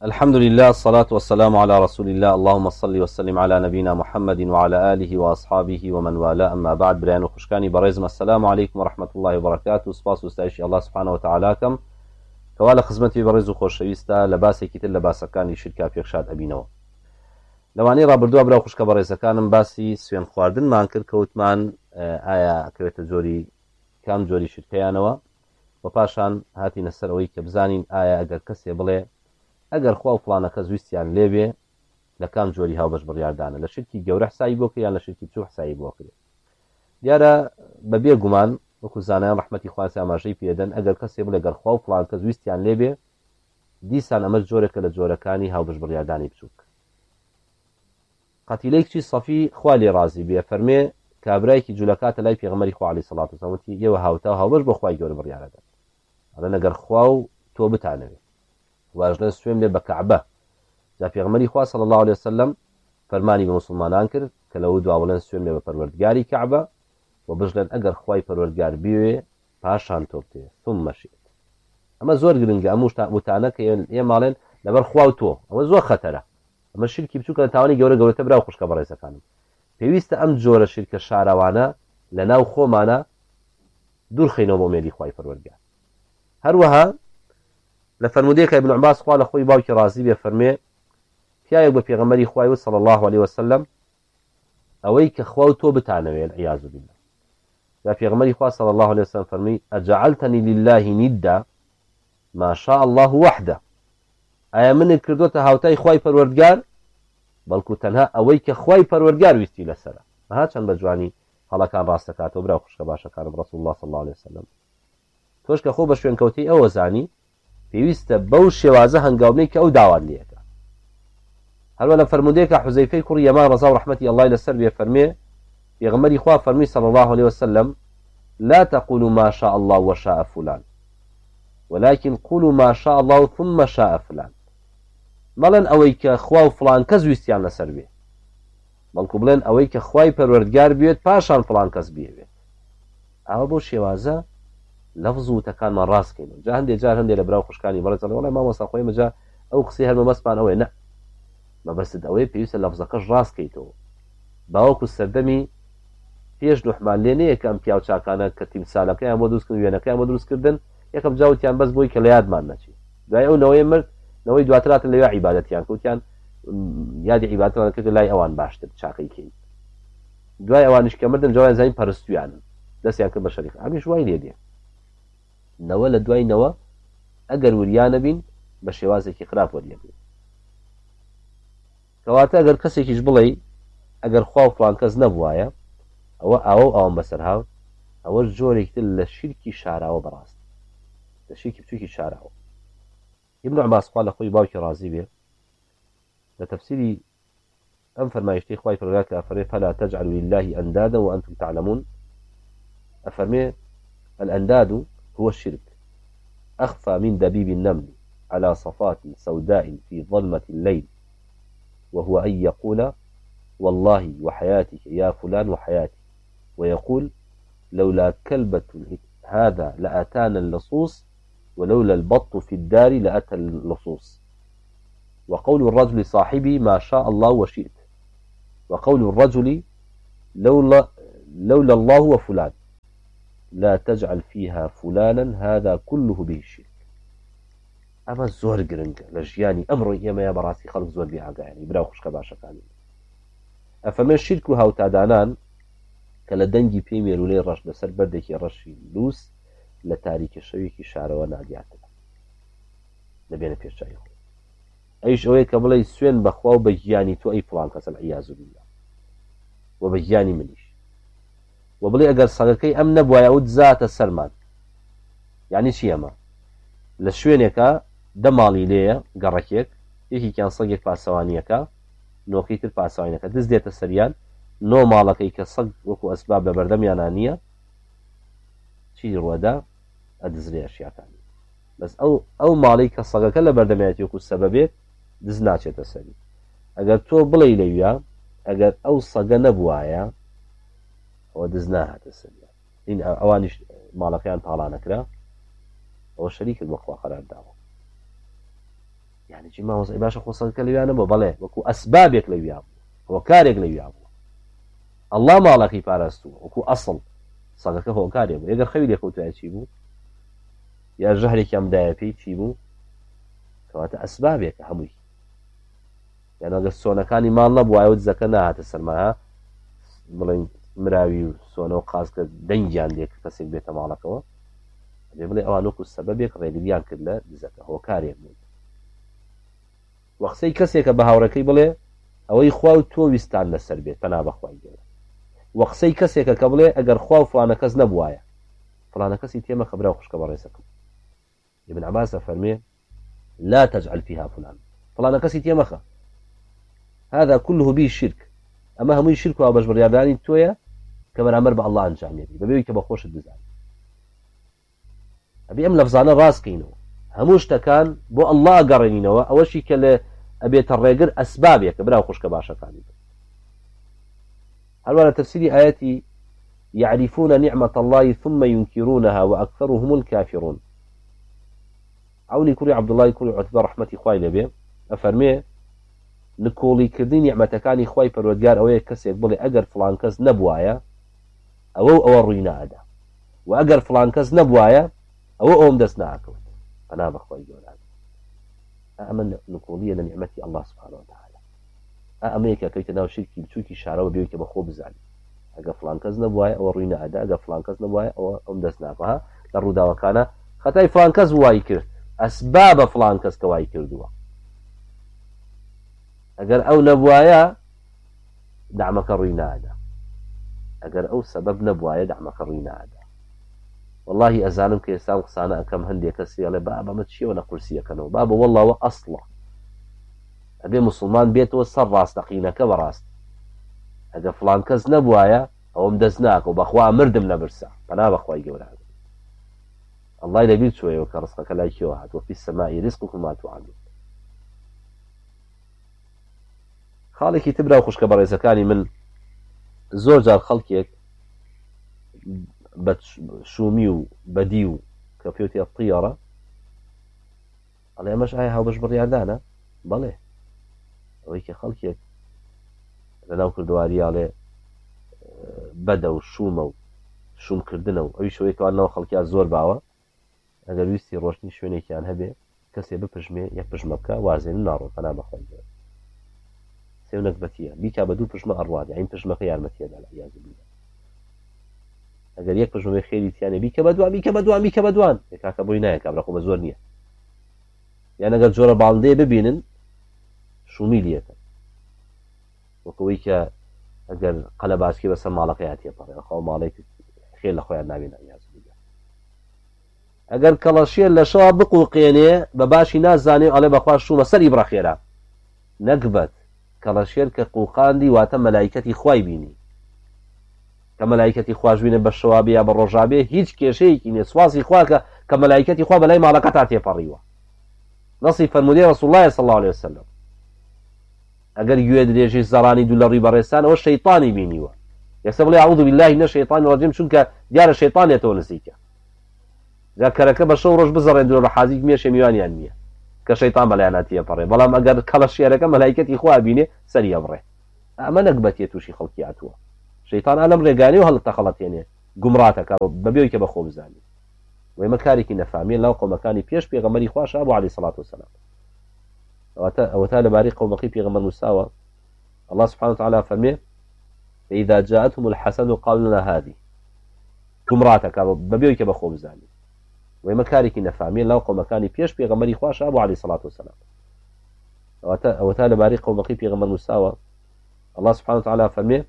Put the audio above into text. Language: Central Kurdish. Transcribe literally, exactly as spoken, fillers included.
الحمد لله الصلاة والسلام على رسول الله اللهم صل وسلم على نبينا محمد وعلى آله وأصحابه ومن والاه أما بعد بريان وخشكاني بريزم السلام عليكم ورحمة الله وبركاته سباس وستعيشي الله سبحانه وتعالى كم كوالا خزمتي بريز وخوش شويستا لباسي كتل لباسا كان شركة في خشاد أبينو لواني رابردو أبرا وخشك بريزا كانم باسي سوين خواردن مانكر كوتمان آيا كويت جوري كام جوري شركيانوا وپاشان هاتي نسروي كبزانين آيا اگر كسي بلي ئەگەر خوا و فڵانەکە زویستیان لێبێ لە کام جۆری هاوبەش بڕیاردانە لە شرکی گەورە حسایی بۆ کرد یان لە شرکی بچوو حسایی بۆ کرد دیارە بەبێ گومان وەکو زانایان ڕەحمەتی خوا ئاماژەی پێدەن ئەگەر کەسێ بڵێ گەر خوا و فڵانکە زویستیان لێبێ دیسان ئەمە جۆرێکە لە جۆرەکانی هاوبەش بڕیاردانی بچووک قەتیلەی کچی سەفی خوا لێ ڕازی بێ فەرمێ کابرایەکی جوولەکاتە لای پێغەمبەری خوا عەلەیهی سەڵات وسەلام وتی ئێوە هاوتا و هاوبەش بۆ خوای گەورە بڕیاردەن ئەڵێن ئەگەر خوا و تۆ بتانەوێ واژنە سوێم لێ بە کەعبە جا پێغەمبەری خوا صلی الله عليه وسلم فەرمانی بە مسلمانان کرد کە لەوە دوا بڵێن سوێم لێ بە پەروەردگاری کەعبە و بژڵێن ئەگەر خوای پەروەردگار بیوێ پاشان تۆ بتێ ثم شئت ئەمە زۆر گرنگە ئەم وتانە کە ئێماڵێن لەبەر خوا و تۆ ئەمە زۆر خەتەرە ئەمە شرکی بچووکە لە تاوانی گەورە گەورەتە برا و خوشکە بەڕێزەکانم پێویستە ئەم جۆرە شرکە شاراوانە لە ناو خۆمانە دوورخەینەوە بۆ مێری خوای پەروەردگار هەروەها لە فەرمودەیەکە ابن عباس خوا لە خۆی باوکی ڕازی بێ فەرمێ پیاوێک بە پێغەمبەری خوای وت صلی الله عليه وسلم ئەوەی کە خوا و تۆ بتانەوێ والعیاذ بالله جا پێغەمبەری خوا صلی الله عليه وسلم فەرمی ئەجعلتنی لله ندا ما شاء الله وحده ئایا منت کردوتە هاوتای خوای پەروەردگار بەڵکو تەنها ئەوەی کە خوای پەروەردگار ویستی لەسەرە ئەها چەند بە جوانی هەڵەکان ڕاستەکاتەوە برا خوشکە باشەکانم رسول الله صلی الله عليه وسلم تۆش کە خۆ بە شوێنکەوتەی ئەوە زانی پێویستە بەو شێوازە هەنگاومەی کە ئەو داوان لێەکە هەروە لە فەرمودەیەکە حوزەیفەی کوڕی یەمان ڕەزا و ڕەحمەتی ئەڵڵای لەسەر بێ فەرمێ پێغەمبەری خوا فەرمی صلی الله عليه وسلم لا تقولوا ما شاء الله وشاء فلان ولكن قولوا ما شاء الله ثم شاء فلان مەڵێن ئەوەی کە خوا و فڵان کەس ویستیان لەسەر بێ بەڵکو بڵێن ئەوەی کە خوای پەروەردگار بێت پاشان فڵان کەس بێوێت ئەوە بۆ شێوازە لەفز و وتەکانمان ڕاستکەین جا هەندێک جار هەندێک لە براو خوشکانی بەڵێ وەڵای مامۆستا خۆی مەجا ئەو قسەی هەر مەبەستمان ئەوەیە نە مەبەست ئەوەیە پێویستە لەفزەکەش ڕاستکەیتەوە باوەکو سەردەمی پێش دوحمان لێ نەیە کە ئەم پیاو چاکانە کە تیمسالەکەیان بۆ دروستکردن وێنەکەیان بۆ دروستکردن یەکەم جاوتیان بەس بۆی کە لە یادمان نەچی دوای ئەو نەوەی مرد نەوەی دواتراتن لەوێ عیبادەتیان کەوتیان یادی عیبادەتیان کرد لای ئەوان باشتر چاقەی کەین دوای ئەوانیش کە مردن جوایان زانین پەرستویانن دەستیان کرد بە شەریک ئەمیش وای لێ دێ نەوە لە دوای نەوە ئەگەر وریانە بین بە شێوازێکی خراپ وەریەبێت کەواتە ئەگەر کەسێکیش بڵێ ئەگەر خوا و فڵان کەس نەبوایە ئەوە ئاوە ئەوەم بەسەر هاوت ئەوە جۆرێکتر لە شیرکی شاراوە بەڕاست لە شیرکی بچووکی شاراوە ابن عباس خوا لە خۆی باوکی ڕازی بێ لە تەفسیری ئەم فەرمایشتەی خوای پەروەردگار کە ئەفەرمێ فلا تجعلوا لله أندادا وأنتم تعلمون ئەفەرمێ الأنداد هو الشرك أخفى من دبيب النمل على صفات سوداء في ظلمة الليل وهو أن يقول والله وحياتك يا فلان وحياتي ويقول لولا كلبة هذا لأتانا اللصوص ولولا البط في الدار لأتى اللصوص وقول الرجل صاحبي ما شاء الله وشئت وقول الرجل لولا, لولا الله وفلان لا تجعل فيها فلانا هذا كله به الشرك أما زور قرنق لجياني أمر يما يا براسي خلق زور بيعاقا يعني براو خشك باشا كاني أفما الشرك هاو تادانان كلا دنجي بيمير ولي رش لسر بردكي رشي لوس لتاريك الشويكي شاروا نادياتنا نبينا في الشايخ أيش أوي كبلي سوين بخواو بجياني تو أي فلان كسل عياذ بالله وبجياني منيش وبڵێ ئەگەر سەگەکەی ئەم نەبوایە ئەو دزاتە سەرمان یعنی چی ئەمە لە شوێنێکە دە ماڵی لێیە گەڕەکێک یەکێکیان سەگێک پاسەوانیەکە نۆکەی تر پاسەوانیەکە دز دێتە سەریان نۆ ماڵەکەی کە سەگ وەکو ئەسباب بە بەردەمیانە نییە چی ڕوەدا ئەدزرێ ئەشیاکانی بەس ئەو ئەو ماڵی کە سەگەکە لە بەردەمیێتی وەکو سەبەبێت دز ناچێتە سەری ئەگەر تۆ بڵێ لەویە ئەگەر ئەو سەگە نەبوایە ئەوە دز ناهاتە سەریان این ئەوانیش ماڵەکەیان تاڵانەکرا ئەوە شەریکت بەخوا قەرار داوە یعنی يعني چی مامۆسای باشە خۆ سەگەکە لەویانە بۆ بەڵێ وەکو ئەسبابێک لەویا بوو هۆکارێک لەویا بوو ئەڵڵا ماڵەکەی پاراستووە وەکو ئەسڵ سەگەکە هۆکارێک بوو ئەگەر خەوی لێکەوتوایە چی بوو یا ژەهرێکی ئەمدایە پێی چی بوو کەواتە ئەسبابێکە هەمووی یان ئەگەر سۆنەکانی ماڵ نەبووایە دزەکە ناهاتە سەرماها بڵێن مراوی و سۆنە و قازکە دەنگیان لێک کەسێک بێتە ماڵەکەەوە دێ بڵێ ئەوان وەکو سەبەبێک ڕێگریان کرد لە دزەکە هۆکارێک بوو وەقسەی کەسێکە بە هاوڕەکەی بڵێ ئەوەی خوا و تۆ ویستان لەسەر بێت پەنا بەخوای گەورە وەقسەی کەسێکە کە بڵێ ئەگەر خوا و فلانە کەس نەبوایە فلانە کەسی تێمە خەبرا و خوشکە بەڕێزەکەم ابن عباس فەرمێ لا تجعل فيها فلان فلانە کەسی تێمەخە هذا كله به شرك ئەمە هەمووی شرک و بەش بڕیاردانی تۆیە کە بەرامبەر بە ئەڵڵا ئەنجامێتی بەبێەوەی کە بە خۆشت بزانێت ئەبێ ئەم لەفزانە ڕاستکەینەوە هەموو شتەکان بۆ ئەڵڵا گەڕێنینەوە ئەوەشی کە لە ئەبێتە ڕێگر ئەسبابێکە براو خوشکە باشەکانی هەروە لە تەفسیری ئاەتی يعرفون نعمة الله ثم ينكرونها وأكثرهم الكافرون عوني كوري عبد الله كوري عتبة رحمتي خوای لەبێ ئەفەرمێ نکۆڵیکردنی نیعمەتەکانی خوای پەروەردگار ئەوەیە کەسێک بڵێ ئەگەر فڵان کەس نەبوایە ئەوە ئەوە ڕووی نادا و ئەگەر فڵان کەس نەبوایە ئەوە ئەوم دەست ناکەوت پەنا بەخوای گەورە ئەمە نکۆڵیە لە نیعمەتی الله سبحانه وتعالى ئەمەیەکە کەیتە ناو شرکی بچووکی شارەوە بێوی کە بەخۆ بزانێت ئەگە فلان کەس نەبوایە ئەوە ڕووی نەئەدا ئەگە فلان کەس نەبوایە ئەوە ئەوم دەست ناکەها لە ڕووداوەکانە خەتای فلان کەس وای کرد ئەسبابە فلان کەس کە وای کردووە ئەگەر ئەو نەبوایە دعمەکە ڕووی نادا ئەگەر ئەو سەبەب نەبوایە دعمەکە ڕووی نادا واللهی ئەزانم کە ئێستا قسانە ئەەکەم هەندێک کەسی ئەڵێ با بەمە چیەوە نەقورسیەکەنەوە با بە وەڵڵاوە ئەسڵە ئەبێ موسڵمان بێتەوە سەر ڕاستەقینەکە بەڕاست ئەگە فلان کەس نەبوایە ئەوم دەست ناکە و بەخوا مردم لەبرسا پەنا بەخوای گەورە ئەڵڵای لەبیر چۆیەوە کە ڕزقەکە لای کێوە هاتووە فی السەماء رزقکم ما توعدون خاڵێکی تبرا و خوشکە بەڕێزەکانی من زۆر جار خەڵکێک بە شومی و بەدی و کە پێوتی الطیارە ئەڵێ ئەمەش ئایا هاوبەش بڕیاردانە بەڵێ ئەوەی کە خەڵکێک لەناو کردوواریاڵێ بەدە و شومە و شومکردنە و ئەوی شوەیە کەوانەوە خەڵکیان زۆر باوە ئەگەر ویستی ڕۆشتنی شوێنێکیان هەبێ کەسێ بپژمێ یەک پژمە بکە وازێن ناڕۆ پەنا بەخوای گەورە سێونەک بەتیە بیکا بە دوو پژمە ئەڕوادی ئەین پژمەکە یارمەتیەدا لە یاز بیدا ئەگەر یەک پژمە خێری تیانێ بیکە بە دوان بیکە بە دوان بیکە بە دوان کاکە بۆی نایە کابراخۆ بە زۆر نییە یان ئەگەر جۆرە باڵندەیە ببینن شومی لێتە وەکەوەی کە ئەگەر قەلە باسکی بەسەر ماڵەکە هاتیە پەڕێ خەڵ ماڵێک خێر لە خۆیان نابێنە یاز بیدا ئەگەر کەڵەشێر لە شەوا بقوڵقێنێ بە باشی نازانێ ئەڵێ بەخوا شومە سەری بڕە خێرا نەکبەت کەڵەشێر کە قوقاندی واتە مەلایکەتی خوای بینی کە مەلایکەتی خوش بینە بە شەوابێ یا بە ڕۆژابێ هیچ کێشەیەکی نیە سواسی خواکە کە مەلایکەتی خوا بەلای ماڵەکە تا تێپەڕیوە نەسی فەرمودەی ڕەسوڵ الله صلی الله علیه وسلم ئەگەر گوێ درێژەی زەڕانی دوو لە ڕووی بەڕێستان ئەوە شەیطانی بینیوە یەکسە بڵێ ئەعوذ بالله من الشیطان الرجیم چونکە دیارە شەیطانێتەوە نزیکە جا کەرەکە بە شەو ڕۆژ بزەڕێن دوور لە حازیک مێشێ میوانیان نییە کە شەیطان بەلایەنە تێپەڕێ بەڵام ئەگەر کەڵەشێرەکە مەلایکەتی خوا بینێ سەری ئەبڕێ ئەمە نەکبەتێ تووشی خەڵکی هاتووە شەیطان ئەلەم ڕێگانەی و هەڵتە خەڵەتێنێ گومڕاتەکە بەبێەوەی کە بەخۆ بزانێ وەمە کارێکی نەفامیە لەو قەومەکانی پێش پێغەمبەری خوا شابوو عەلەیهی سەڵات وسەلام ئەوە تا لەبارەی قەومەکەی پێغەمبەر موساوە الله سبحانه وتعالى فەرمێ فإذا جاءتهم الحسنة قالوا لنا هذه گومڕاتەکە بەبێەوەی کە بەخۆ بزانێ وەمە کارێکی نەفامیە لەو قەومەکانی پێش پێغەمبەری خوا شابوو عەلەیهی سەڵات وسەلام ئەوە تا لەبارەی قەومەکەی پێغەمبەر موساوە الله سبحانه وتعالى فەرمێ